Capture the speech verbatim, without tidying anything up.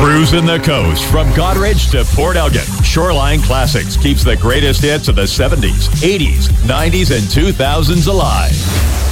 Cruising the coast from Goderich to Port Elgin, Shoreline Classics keeps the greatest hits of the seventies, eighties, nineties, and two thousands alive.